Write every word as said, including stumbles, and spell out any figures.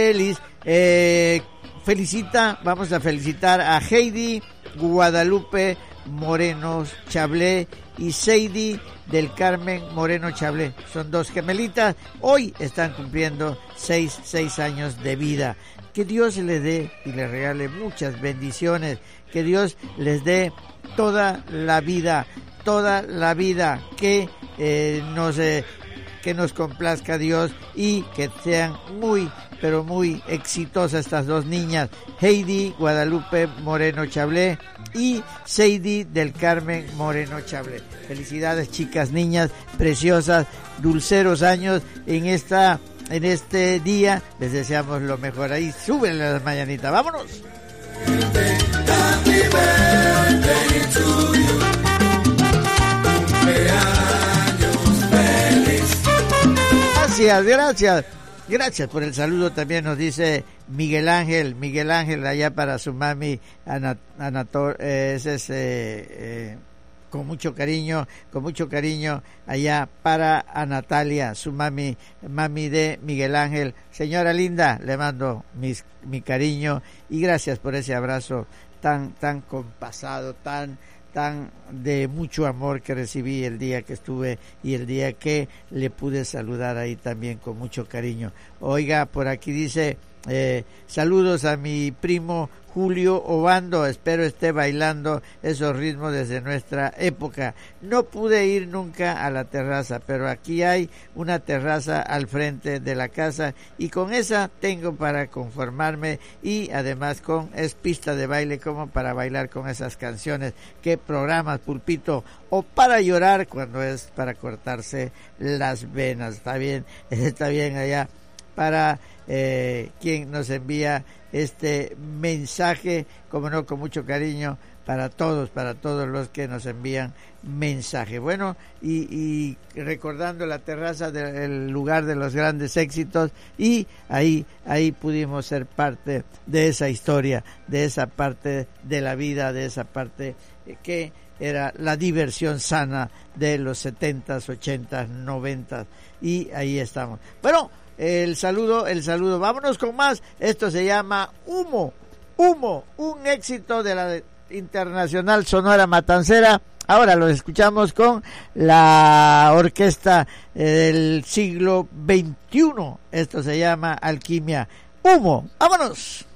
Feliz, eh, felicita, vamos a felicitar a Heidi Guadalupe Moreno Chablé y Seidi del Carmen Moreno Chablé. Son dos gemelitas, hoy están cumpliendo seis, seis años de vida. Que Dios les dé y les regale muchas bendiciones, que Dios les dé toda la vida, toda la vida, que eh, nos... Eh, que nos complazca Dios y que sean muy, pero muy exitosas estas dos niñas, Heidi Guadalupe Moreno Chablé y Seidi del Carmen Moreno Chablé. Felicidades, chicas, niñas preciosas, dulceros años en esta, en este día. Les deseamos lo mejor. Ahí súbenle las mañanitas. ¡Vámonos! Happy birthday to you. Gracias, gracias, gracias por el saludo. También nos dice Miguel Ángel, Miguel Ángel allá para su mami Anat, Anator, eh, ese es eh, eh, con mucho cariño, con mucho cariño allá para a Natalia, su mami, mami de Miguel Ángel. Señora linda, le mando mis, mi cariño y gracias por ese abrazo tan, tan compasado, tan tan de mucho amor que recibí el día que estuve y el día que le pude saludar ahí también con mucho cariño. Oiga, por aquí dice, eh, saludos a mi primo Julio Obando, espero esté bailando esos ritmos desde nuestra época. No pude ir nunca a la terraza, pero aquí hay una terraza al frente de la casa y con esa tengo para conformarme y además con es pista de baile como para bailar con esas canciones que programas Pulpito o para llorar cuando es para cortarse las venas. Está bien, está bien allá para eh, quien nos envía este mensaje, como no, con mucho cariño para todos, para todos los que nos envían mensaje. Bueno, y, y recordando la terraza del lugar de los grandes éxitos, y ahí, ahí pudimos ser parte de esa historia, de esa parte de la vida, de esa parte que era la diversión sana de los setentas, ochentas, noventas, y ahí estamos. Bueno, el saludo, el saludo. Vámonos con más. Esto se llama Humo, Humo, un éxito de la Internacional Sonora Matancera. Ahora lo escuchamos con la orquesta del siglo veintiuno. Esto se llama Alquimia. Humo, vámonos.